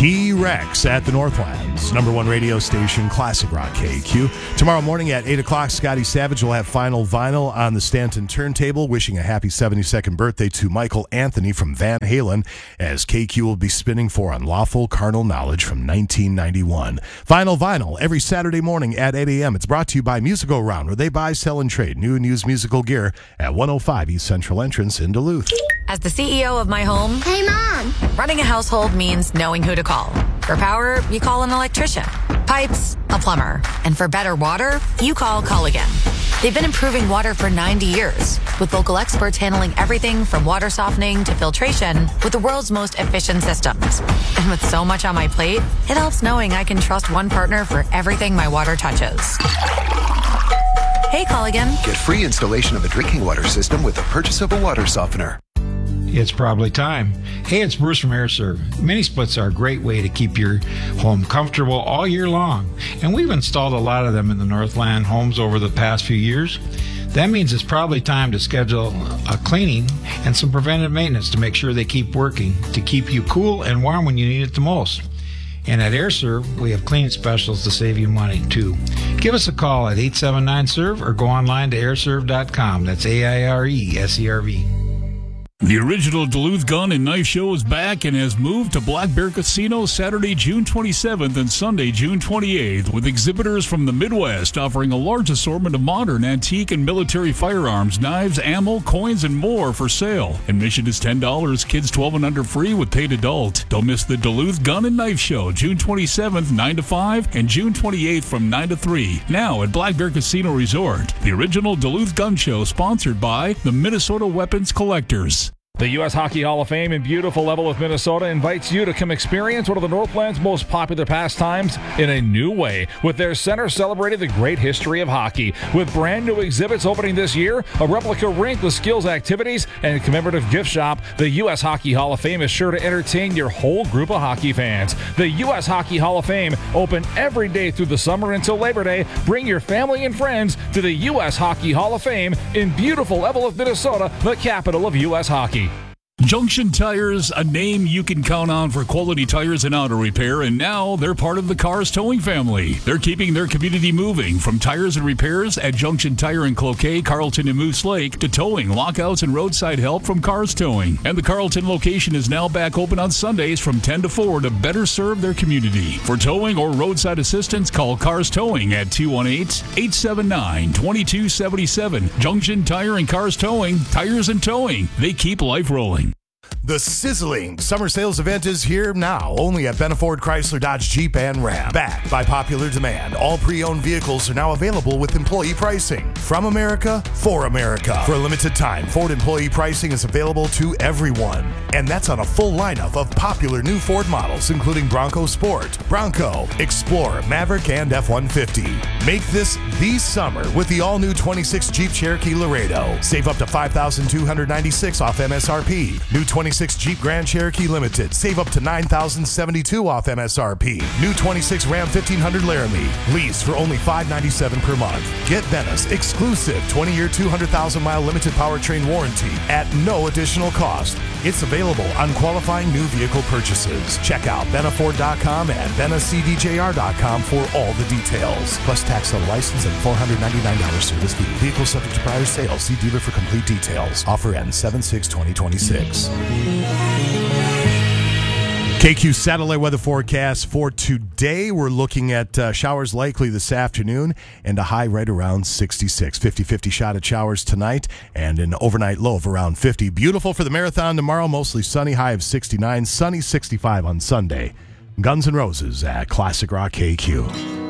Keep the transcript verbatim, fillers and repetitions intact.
T-Rex at the Northlands, number one radio station, Classic Rock K Q. Tomorrow morning at eight o'clock, Scotty Savage will have Final Vinyl on the Stanton turntable, wishing a happy seventy-second birthday to Michael Anthony from Van Halen, as K Q will be spinning for Unlawful Carnal Knowledge from nineteen ninety-one. Final Vinyl every Saturday morning at eight a.m. It's brought to you by Musical Round, where they buy, sell, and trade new and used musical gear at one oh five East Central Entrance in Duluth. As the C E O of my home, Hey, Mom! running a household means knowing who to call. For power, you call an electrician. Pipes, a plumber. And for better water, you call Culligan. They've been improving water for ninety years, with local experts handling everything from water softening to filtration with the world's most efficient systems. And with so much on my plate, it helps knowing I can trust one partner for everything my water touches. Hey, Culligan. Get free installation of a drinking water system with the purchase of a water softener. It's probably time. Hey, it's Bruce from AirServe. Mini splits are a great way to keep your home comfortable all year long. And we've installed a lot of them in the Northland homes over the past few years. That means it's probably time to schedule a cleaning and some preventive maintenance to make sure they keep working, to keep you cool and warm when you need it the most. And at AirServe, we have cleaning specials to save you money, too. Give us a call at eight seven nine S E R V or go online to air serve dot com. That's A I R E S E R V. The original Duluth Gun and Knife Show is back and has moved to Black Bear Casino Saturday, June twenty-seventh and Sunday, June twenty-eighth, with exhibitors from the Midwest offering a large assortment of modern, antique, and military firearms, knives, ammo, coins, and more for sale. Admission is ten dollars, kids twelve and under free with paid adult. Don't miss the Duluth Gun and Knife Show, June twenty-seventh, nine to five, and June twenty-eighth from nine to three. Now at Black Bear Casino Resort. The original Duluth Gun Show, sponsored by the Minnesota Weapons Collectors. The U S Hockey Hall of Fame in beautiful Leavenworth, Minnesota invites you to come experience one of the Northland's most popular pastimes in a new way, with their center celebrating the great history of hockey. With brand new exhibits opening this year, a replica rink with skills activities, and a commemorative gift shop, the U S Hockey Hall of Fame is sure to entertain your whole group of hockey fans. The U S Hockey Hall of Fame, open every day through the summer until Labor Day. Bring your family and friends to the U S Hockey Hall of Fame in beautiful Leavenworth, Minnesota, the capital of U S hockey. Junction Tires, a name you can count on for quality tires and auto repair, and now they're part of the Cars Towing family. They're keeping their community moving, from tires and repairs at Junction Tire in Cloquet, Carlton, and Moose Lake, to towing, lockouts, and roadside help from Cars Towing. And the Carlton location is now back open on Sundays from ten to four to better serve their community. For towing or roadside assistance, call Cars Towing at two one eight, eight seven nine, two two seven seven. Junction Tire and Cars Towing, tires and towing. They keep life rolling. The sizzling summer sales event is here now, only at Benaford Chrysler Dodge Jeep and Ram. Backed by popular demand, all pre-owned vehicles are now available with employee pricing. From America, for America. For a limited time, Ford employee pricing is available to everyone. And that's on a full lineup of popular new Ford models, including Bronco Sport, Bronco, Explorer, Maverick, and F one fifty. Make this the summer with the all-new twenty-six Jeep Cherokee Laredo. Save up to five thousand two hundred ninety-six dollars off M S R P. New twenty-six Jeep Grand Cherokee Limited. Save up to nine thousand seventy-two dollars off M S R P. New twenty-six Ram fifteen hundred Laramie. Lease for only five hundred ninety-seven dollars per month. Get Benna's exclusive twenty-year, two hundred thousand mile limited powertrain warranty at no additional cost. It's available on qualifying new vehicle purchases. Check out Benaford dot com and Benna C D J R dot com for all the details. Plus tax on license and four hundred ninety-nine dollars service fee. Vehicle subject to prior sale. See dealer for complete details. Offer ends seven six twenty twenty-six. K Q satellite weather forecast for today. We're looking at uh, showers likely this afternoon and a high right around sixty-six. fifty-fifty shot at showers tonight and an overnight low of around fifty. Beautiful for the marathon tomorrow. Mostly sunny, high of sixty-nine. Sunny, sixty-five on Sunday. Guns N' Roses at Classic Rock K Q.